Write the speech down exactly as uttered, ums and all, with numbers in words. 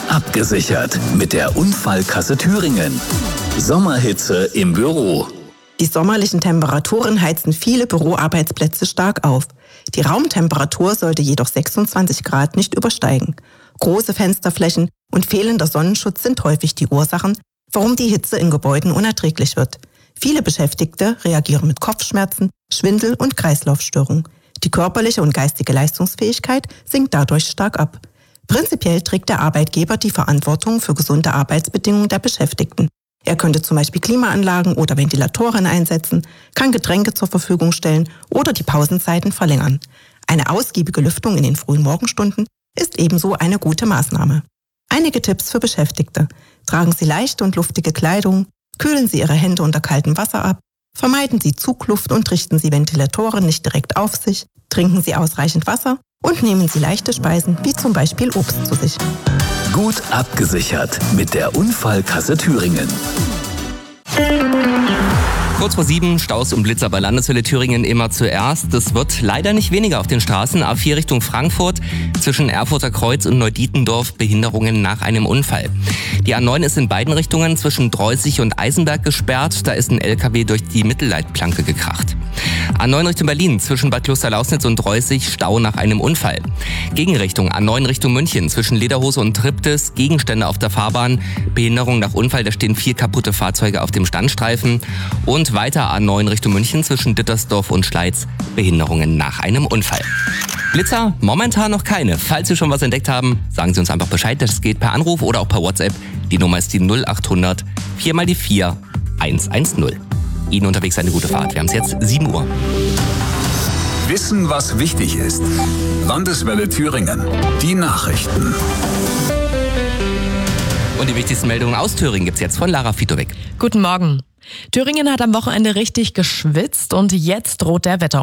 abgesichert mit der Unfallkasse Thüringen. Sommerhitze im Büro. Die sommerlichen Temperaturen heizen viele Büroarbeitsplätze stark auf. Die Raumtemperatur sollte jedoch sechsundzwanzig Grad nicht übersteigen. Große Fensterflächen und fehlender Sonnenschutz sind häufig die Ursachen, warum die Hitze in Gebäuden unerträglich wird. Viele Beschäftigte reagieren mit Kopfschmerzen, Schwindel und Kreislaufstörungen. Die körperliche und geistige Leistungsfähigkeit sinkt dadurch stark ab. Prinzipiell trägt der Arbeitgeber die Verantwortung für gesunde Arbeitsbedingungen der Beschäftigten. Er könnte zum Beispiel Klimaanlagen oder Ventilatoren einsetzen, kann Getränke zur Verfügung stellen oder die Pausenzeiten verlängern. Eine ausgiebige Lüftung in den frühen Morgenstunden ist ebenso eine gute Maßnahme. Einige Tipps für Beschäftigte. Tragen Sie leichte und luftige Kleidung, kühlen Sie Ihre Hände unter kaltem Wasser ab, vermeiden Sie Zugluft und richten Sie Ventilatoren nicht direkt auf sich, trinken Sie ausreichend Wasser und nehmen Sie leichte Speisen wie zum Beispiel Obst zu sich. Gut abgesichert mit der Unfallkasse Thüringen. Kurz vor sieben, Staus und Blitzer bei Landeshölle Thüringen immer zuerst. Es wird leider nicht weniger auf den Straßen. A vier Richtung Frankfurt, zwischen Erfurter Kreuz und Neudietendorf Behinderungen nach einem Unfall. Die A neun ist in beiden Richtungen zwischen Dreußig und Eisenberg gesperrt. Da ist ein L K W durch die Mittelleitplanke gekracht. A neun Richtung Berlin, zwischen Bad Klosterlausnitz und Dreußig, Stau nach einem Unfall. Gegenrichtung A neun Richtung München, zwischen Lederhose und Triptis, Gegenstände auf der Fahrbahn. Behinderung nach Unfall, da stehen vier kaputte Fahrzeuge auf dem Standstreifen. Und weiter A neun Richtung München, zwischen Dittersdorf und Schleiz, Behinderungen nach einem Unfall. Blitzer, momentan noch keine. Falls Sie schon was entdeckt haben, sagen Sie uns einfach Bescheid. Das geht per Anruf oder auch per WhatsApp. Die Nummer ist die null acht hundert vier mal die vier eins eins null. Ihnen unterwegs eine gute Fahrt. Wir haben es jetzt sieben Uhr. Wissen, was wichtig ist. Landeswelle Thüringen. Die Nachrichten. Und die wichtigsten Meldungen aus Thüringen gibt's jetzt von Lara Fitowek. Guten Morgen. Thüringen hat am Wochenende richtig geschwitzt und jetzt droht der Wetter.